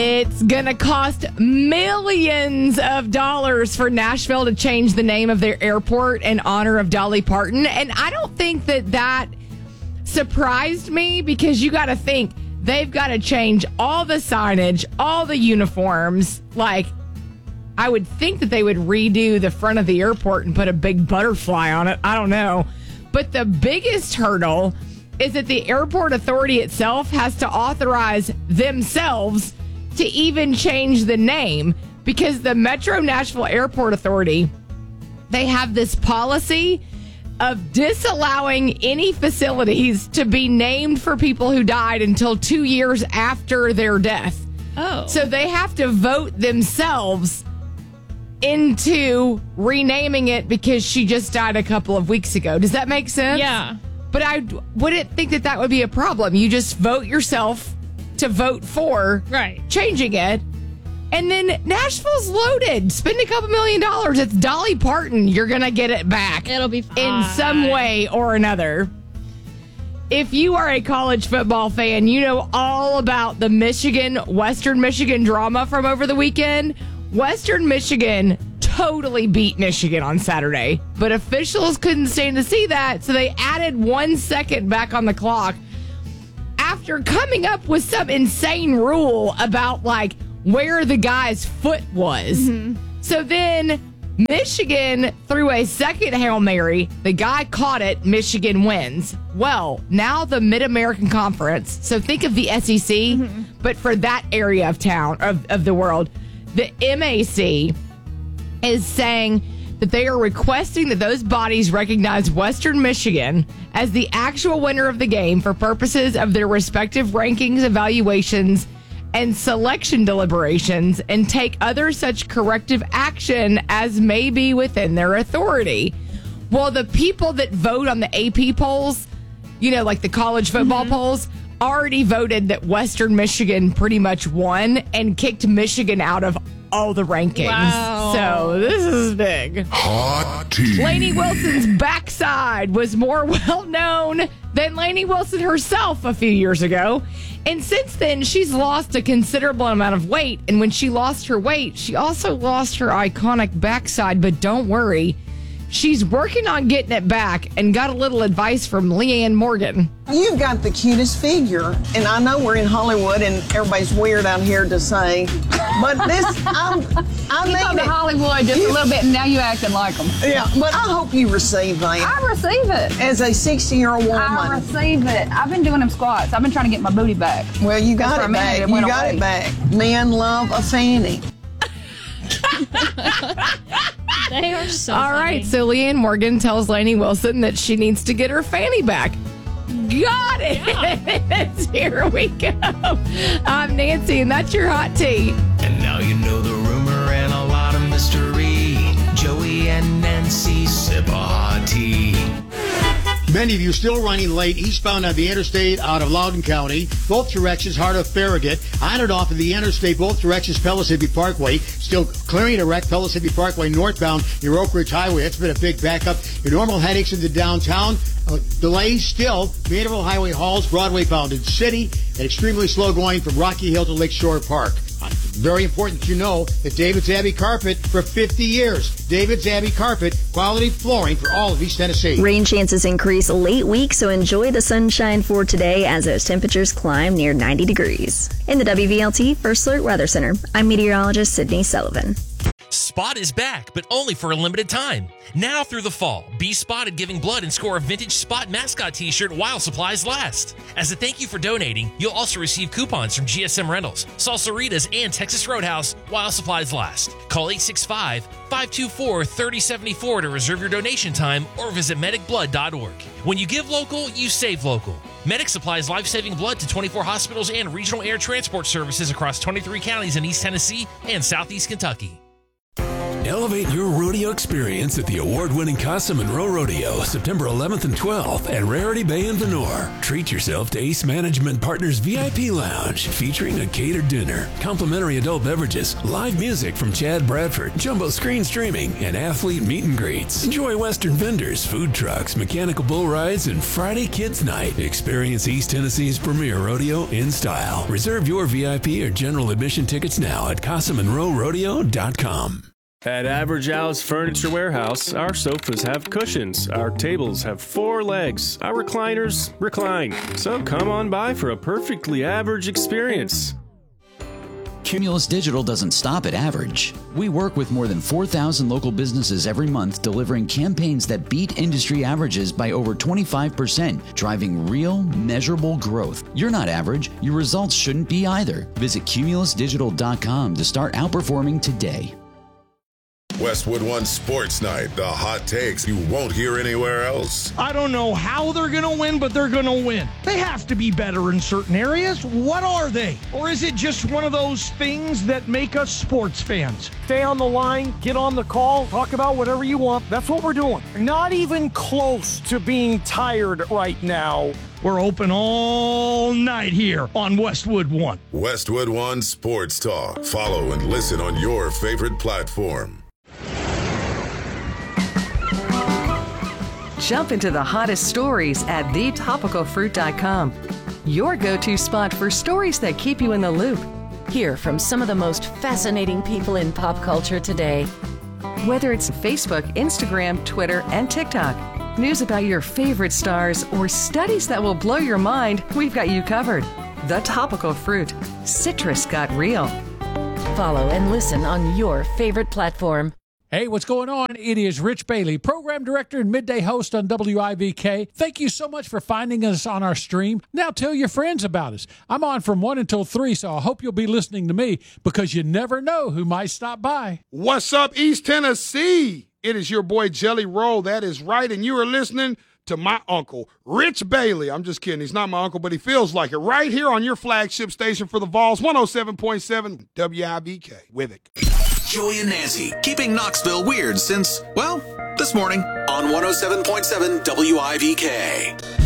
It's going to cost millions of dollars for Nashville to change the name of their airport in honor of Dolly Parton. And I don't think that surprised me, because you got to think they've got to change all the signage, all the uniforms. Like, I would think that they would redo the front of the airport and put a big butterfly on it. I don't know. But the biggest hurdle is that the airport authority itself has to authorize themselves to even change the name, because the Metro Nashville Airport Authority, they have this policy of disallowing any facilities to be named for people who died until 2 years after their death. Oh. So they have to vote themselves into renaming it because she just died a couple of weeks ago. Does that make sense? Yeah. But I wouldn't think that would be a problem. You just vote yourself to vote for changing it. And then Nashville's loaded. Spend a couple $1 million. It's Dolly Parton. You're going to get it back. It'll be fine. In some way or another. If you are a college football fan, you know all about the Western Michigan drama from over the weekend. Western Michigan totally beat Michigan on Saturday, but officials couldn't stand to see that, so they added 1 second back on the clock after coming up with some insane rule about, like, where the guy's foot was. Mm-hmm. So then Michigan threw a second Hail Mary. The guy caught it. Michigan wins. Well, now the Mid-American Conference, so think of the SEC, but for that area of town, of the world, the MAC is saying that they are requesting that those bodies recognize Western Michigan as the actual winner of the game for purposes of their respective rankings, evaluations, and selection deliberations, and take other such corrective action as may be within their authority. Well, the people that vote on the AP polls, you know, like the college football polls, already voted that Western Michigan pretty much won and kicked Michigan out of all the rankings. Wow. So this is big. Hot tea. Lainey Wilson's backside was more well known than Lainey Wilson herself a few years ago. And since then, she's lost a considerable amount of weight. And when she lost her weight, she also lost her iconic backside. But don't worry, she's working on getting it back and got a little advice from Leanne Morgan. You've got the cutest figure, and I know we're in Hollywood and everybody's weird out here to say, but this, I You mean come to it. Hollywood just a little bit, and now you acting like them. Yeah, but I hope you receive that. I receive it. As a 60-year-old woman. I receive it. I've been doing them squats. I've been trying to get my booty back. Well, you got For a it minute, back. it You went got away. it back. Men love a fanny. They are so All right, so Leanne Morgan tells Lainey Wilson that she needs to get her fanny back. Got it. Here we go. I'm Nancy, and that's your hot tea. And now you know the rumor and a lot of mystery. Joey and Nancy sip a hot tea. Many of you still running late eastbound on the interstate out of Loudoun County, both directions hard of Farragut, on and off of the interstate, both directions Pellissippi Parkway, still clearing a wreck, Pellissippi Parkway northbound near Oak Ridge Highway. That's been a big backup. Your normal headaches into downtown, delays still, Vanderbilt Highway Halls, Broadway bound in City, and extremely slow going from Rocky Hill to Lakeshore Park. Very important that you know that David's Abbey Carpet for 50 years. David's Abbey Carpet, quality flooring for all of East Tennessee. Rain chances increase late week, so enjoy the sunshine for today as those temperatures climb near 90 degrees. In the WVLT First Alert Weather Center, I'm meteorologist Sydney Sullivan. Spot is back, but only for a limited time. Now through the fall, be spotted giving blood and score a vintage Spot mascot t-shirt while supplies last. As a thank you for donating, you'll also receive coupons from GSM Rentals, Salsaritas, and Texas Roadhouse while supplies last. Call 865-524-3074 to reserve your donation time or visit medicblood.org. When you give local, you save local. Medic supplies life-saving blood to 24 hospitals and regional air transport services across 23 counties in East Tennessee and Southeast Kentucky. Elevate your rodeo experience at the award-winning Casa Monroe Rodeo, September 11th and 12th at Rarity Bay in Venor. Treat yourself to Ace Management Partners VIP Lounge, featuring a catered dinner, complimentary adult beverages, live music from Chad Bradford, jumbo screen streaming, and athlete meet and greets. Enjoy Western vendors, food trucks, mechanical bull rides, and Friday Kids Night. Experience East Tennessee's premier rodeo in style. Reserve your VIP or general admission tickets now at CasaMonroeRodeo.com. At Average Al's Furniture Warehouse, our sofas have cushions, our tables have 4 legs, our recliners recline. So come on by for a perfectly average experience. Cumulus Digital doesn't stop at average. We work with more than 4,000 local businesses every month, delivering campaigns that beat industry averages by over 25%, driving real, measurable growth. You're not average. Your results shouldn't be either. Visit cumulusdigital.com to start outperforming today. Westwood One Sports Night, the hot takes you won't hear anywhere else. I don't know how they're going to win, but they're going to win. They have to be better in certain areas. What are they? Or is it just one of those things that make us sports fans? Stay on the line, get on the call, talk about whatever you want. That's what we're doing. Not even close to being tired right now. We're open all night here on Westwood One. Westwood One Sports Talk. Follow and listen on your favorite platform. Jump into the hottest stories at thetopicalfruit.com. Your go-to spot for stories that keep you in the loop. Hear from some of the most fascinating people in pop culture today. Whether it's Facebook, Instagram, Twitter, and TikTok, news about your favorite stars, or studies that will blow your mind, we've got you covered. The Topical Fruit. Citrus got real. Follow and listen on your favorite platform. Hey, what's going on? It is Rich Bailey, program director and midday host on WIVK. Thank you so much for finding us on our stream. Now tell your friends about us. I'm on from 1 until 3, so I hope you'll be listening to me because you never know who might stop by. What's up, East Tennessee? It is your boy Jelly Roll. That is right, and you are listening to my uncle, Rich Bailey. I'm just kidding. He's not my uncle, but he feels like it. Right here on your flagship station for the Vols, 107.7 WIVK. With it. Joey and Nancy, keeping Knoxville weird since, well, this morning on 107.7 WIVK.